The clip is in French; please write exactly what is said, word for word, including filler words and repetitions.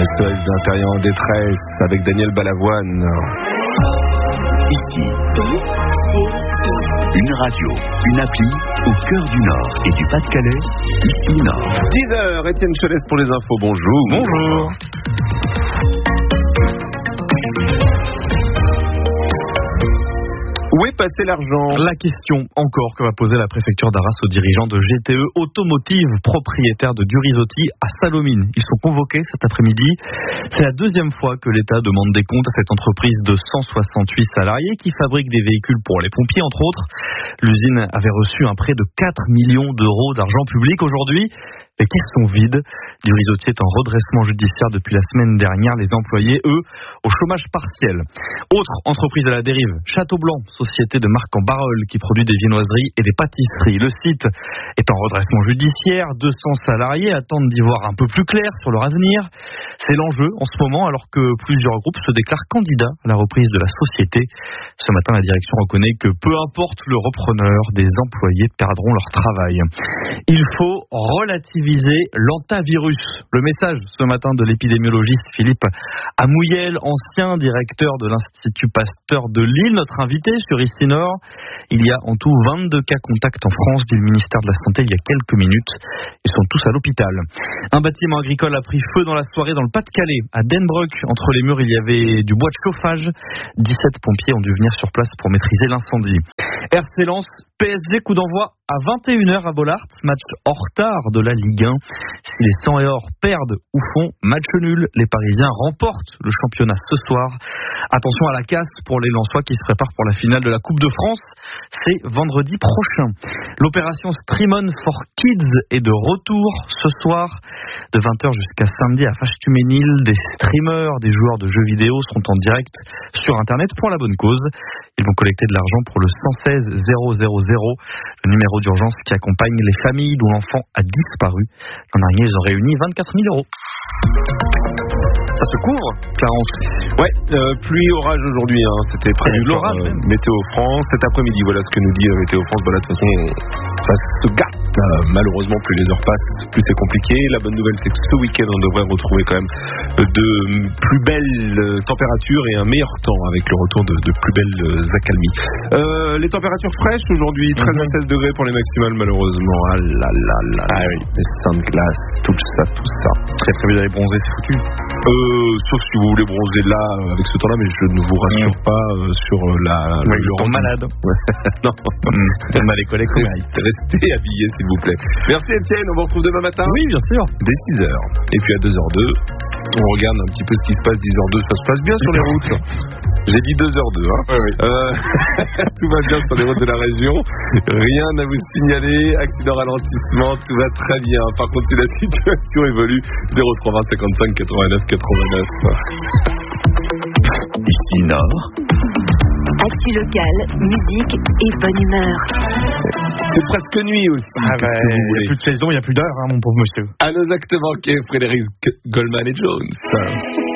S O S d'intérieur en détresse avec Daniel Balavoine. Ici, une radio, une appli au cœur du Nord et du Pas-de-Calais, ici Nord. dix heures, Étienne Cholès pour les infos, bonjour. Bonjour. Où est passé l'argent ? La question encore que va poser la préfecture d'Arras aux dirigeants de G T E Automotive, propriétaire de Durizotti à Salomine. Ils sont convoqués cet après-midi. C'est la deuxième fois que l'État demande des comptes à cette entreprise de cent soixante-huit salariés qui fabrique des véhicules pour les pompiers, entre autres. L'usine avait reçu un prêt de quatre millions d'euros d'argent public. Aujourd'hui, les caisses sont vides. Durizotti est en redressement judiciaire depuis la semaine dernière. Les employés, eux, au chômage partiel. Autre entreprise à la dérive, Château Blanc, société de marque en Barœul qui produit des viennoiseries et des pâtisseries. Le site est en redressement judiciaire. deux cents salariés attendent d'y voir un peu plus clair sur leur avenir. C'est l'enjeu en ce moment alors que plusieurs groupes se déclarent candidats à la reprise de la société. Ce matin, la direction reconnaît que peu importe le repreneur, des employés perdront leur travail. Il faut relativiser l'antavirus. Le message ce matin de l'épidémiologiste Philippe Amouyel, ancien directeur de l'Institut Pasteur de Lille, notre invité sur Ici Nord. Il y a en tout vingt-deux cas contacts en France, dit le ministère de la Santé il y a quelques minutes. Ils sont tous à l'hôpital. Un bâtiment agricole a pris feu dans la soirée dans le Pas-de-Calais, à Denbroek. Entre les murs, il y avait du bois de chauffage. dix-sept pompiers ont dû venir sur place pour maîtriser l'incendie. R C Lens, P S G, coup d'envoi à vingt et une heures à Bollaert, match en retard de la Ligue un. Si les cent et or perdent ou font match nul, les Parisiens remportent le championnat ce soir. Attention à la casse pour les Lensois qui se préparent pour la finale de la Coupe de France. C'est vendredi prochain. L'opération Stream On for Kids est de retour ce soir. De vingt heures jusqu'à samedi à Fâche-Tuménil, des streamers, des joueurs de jeux vidéo seront en direct sur Internet pour la bonne cause. Ils vont collecter de l'argent pour le cent seize zéro zéro zéro, le numéro d'urgence qui accompagne les familles dont l'enfant a disparu. L'an dernier, ils ont réuni vingt-quatre mille euros. Ça se couvre, Clarence? Ouais, euh, pluie, orage aujourd'hui, hein, c'était prévu de l'orage par, euh, même. Météo France. Cet après-midi, voilà ce que nous dit euh, Météo France. Bah, là, de toute façon, ça se gâte. Euh, malheureusement, plus les heures passent, plus c'est compliqué. La bonne nouvelle, c'est que ce week-end, on devrait retrouver quand même de plus belles températures et un meilleur temps avec le retour de, de plus belles accalmies. Euh, les températures fraîches aujourd'hui, treize à seize degrés pour les maximales, malheureusement. Ah là là là. Ah oui, les seins de glace, tout ça, tout ça. Très prévu d'aller bronzer, c'est foutu. Euh, sauf si vous voulez bronzer là, avec ce temps-là, mais je ne vous rassure mmh. pas euh, sur la... Oui, le le malade. Non. Mmh. On a les collègues. Restez, restez habillés, s'il vous plaît. Merci Étienne, on vous retrouve demain matin. Oui, bien sûr. Dès six heures. Et puis à deux heures deux, on regarde un petit peu ce qui se passe. dix heures deux, ça se passe bien sur les routes. J'ai dit deux heures deux, hein. Oui, oui. Euh, tout va bien sur les routes de la région. Rien à vous signaler. Accident, ralentissement, tout va très bien. Par contre, si la situation évolue, zéro trois vingt cinquante-cinq quatre-vingt-neuf quatre-vingt-neuf. Ici Nord. Actu locale, musique et bonne humeur. C'est presque nuit aussi. Ah bah, il n'y a plus de saison, il n'y a plus d'heure, hein, mon pauvre monsieur. À nos actes manqués, Frédéric Goldman et Jones.